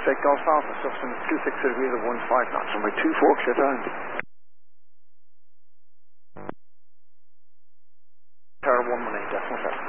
straight Golf Alpha, subsumit 26 degrees of 15 knots. Runway 24, clear to land. Tower 118, decimal 7.